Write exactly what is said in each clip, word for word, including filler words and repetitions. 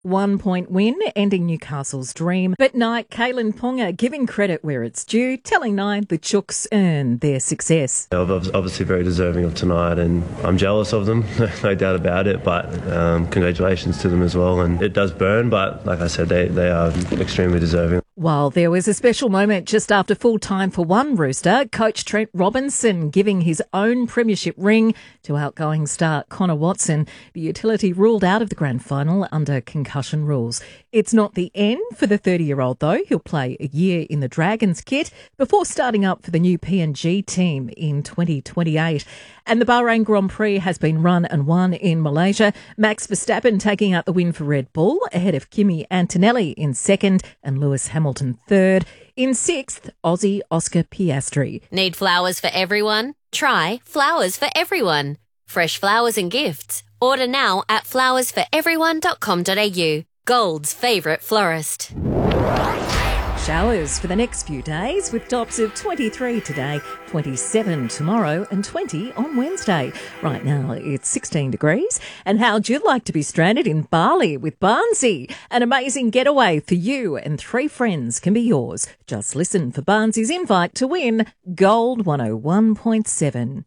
One-point win, ending Newcastle's dream. But Knight, Kalen Ponga giving credit where it's due, telling Nine the Chooks earned their success. They're obviously very deserving of tonight, and I'm jealous of them, no doubt about it, but um, congratulations to them as well. And it does burn, but like I said, they, they are extremely deserving. While there was a special moment just after full time for one Rooster, coach Trent Robinson giving his own premiership ring to outgoing star Connor Watson. The utility ruled out of the grand final under concussion rules. It's not the end for the thirty-year-old though. He'll play a year in the Dragons kit before starting up for the new P N G team in twenty twenty-eight. And the Bahrain Grand Prix has been run and won in Malaysia. Max Verstappen taking out the win for Red Bull ahead of Kimi Antonelli in second and Lewis Hamilton third. In sixth, Aussie Oscar Piastri. Need flowers for everyone? Try Flowers for Everyone. Fresh flowers and gifts. Order now at flowers for everyone dot com dot a u. Gold's favourite florist. Showers for the next few days with tops of twenty-three today, twenty-seven tomorrow and twenty on Wednesday. Right now it's sixteen degrees. And how'd you like to be stranded in Bali with Barnsey? An amazing getaway for you and three friends can be yours. Just listen for Barnsey's invite to win Gold one oh one point seven.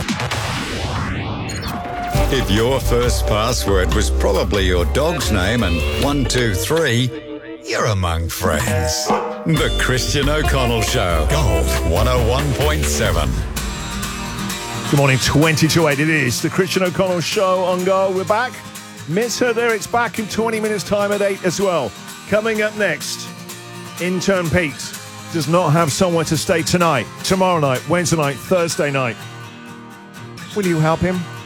If your first password was probably your dog's name and one two three, you're among friends. The Christian O'Connell Show. Gold one oh one point seven. Good morning, twenty to eight. It is the Christian O'Connell Show on Gold. We're back. Miss her there. It's back in twenty minutes' time at eight as well. Coming up next, intern Pete does not have somewhere to stay tonight, tomorrow night, Wednesday night, Thursday night. Will you help him?